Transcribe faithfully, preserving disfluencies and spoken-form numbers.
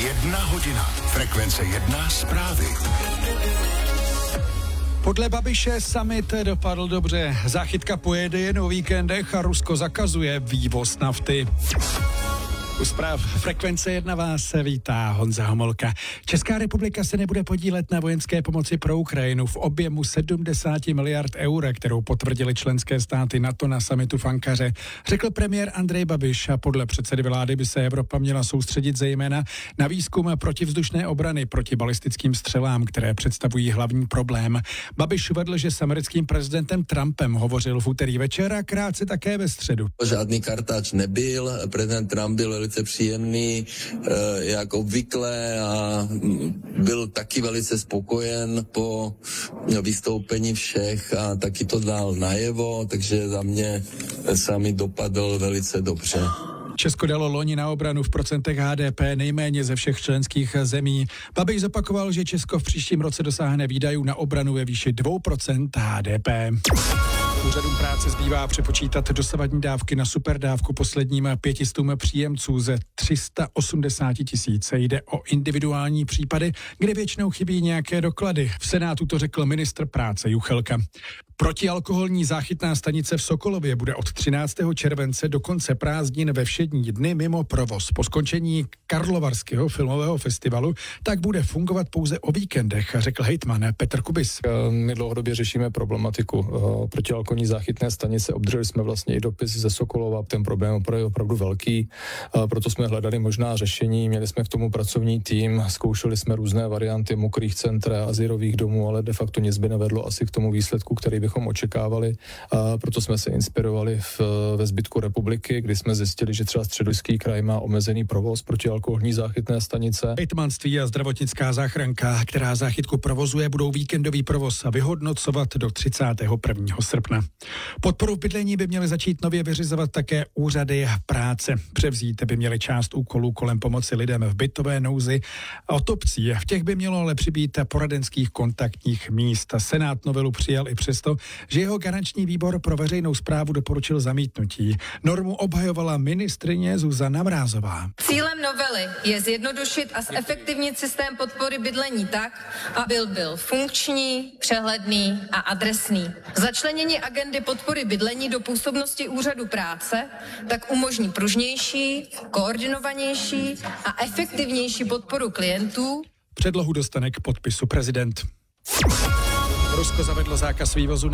Jedna hodina. Frekvence jedna zprávy. Podle Babiše summit dopadl dobře. Záchytka pojede jen o víkendech a Rusko zakazuje vývoz nafty. U zpráv Frekvence jedna vás vítá Honza Homolka. Česká republika se nebude podílet na vojenské pomoci pro Ukrajinu v objemu sedmdesát miliard eur, kterou potvrdili členské státy NATO na summitu v Ankaře. Řekl premiér Andrej Babiš a podle předsedy vlády by se Evropa měla soustředit zejména na výzkum protivzdušné obrany proti balistickým střelám, které představují hlavní problém. Babiš uvedl, že s americkým prezidentem Trumpem hovořil v úterý večer a krátce také ve středu. Žádný kartáč nebyl, prezident Trump byl velice příjemný, e, jak obvykle, a byl taky velice spokojen po vystoupení všech a taky to dal najevo, takže za mě sami dopadl velice dobře. Česko dalo loni na obranu v procentech H D P nejméně ze všech členských zemí. Babiš zopakoval, že Česko v příštím roce dosáhne výdajů na obranu ve výši dvě procenta H D P. Úřadům práce zbývá přepočítat dosavadní dávky na superdávku posledním pětistům příjemců ze tři sta osmdesát tisíc. Jde o individuální případy, kde většinou chybí nějaké doklady. V Senátu to řekl ministr práce Juchelka. Protialkoholní záchytná stanice v Sokolově bude od třináctého července do konce prázdnin ve všední dny mimo provoz. Po skončení Karlovarského filmového festivalu tak bude fungovat pouze o víkendech, řekl hejtman Petr Kubis. My dlouhodobě řešíme problematiku protialkoholní záchytné stanice. Obdrželi jsme vlastně i dopis ze Sokolova. Ten problém je opravdu velký, proto jsme hledali možná řešení. Měli jsme k tomu pracovní tým, zkoušeli jsme různé varianty mokrých center a azylových domů, ale de facto nic by nevedlo asi k tomu výsledku, který bychom očekávali, a proto jsme se inspirovali v, ve zbytku republiky, kdy jsme zjistili, že třeba Středočeský kraj má omezený provoz protialkoholní záchytné stanice. Hejtmanství a zdravotnická záchranka, která záchytku provozuje, budou víkendový provoz vyhodnocovat do třicátého prvního srpna. Podporu v bydlení by měly začít nově vyřizovat také úřady práce. Převzít by měly část úkolů kolem pomoci lidem v bytové nouzi. Od obcí v těch by mělo ale přibýt poradenských kontaktních míst. Senát novelu přijal i přesto, že jeho garanční výbor pro veřejnou správu doporučil zamítnutí. Normu obhajovala ministryně Zuzana Mrázová. Cílem novely je zjednodušit a zefektivnit systém podpory bydlení tak, aby byl funkční, přehledný a adresný. Začlenění agendy podpory bydlení do působnosti úřadu práce tak umožní pružnější, koordinovanější a efektivnější podporu klientů. Předlohu dostane k podpisu prezident. Rusko zavedlo zákaz vývozu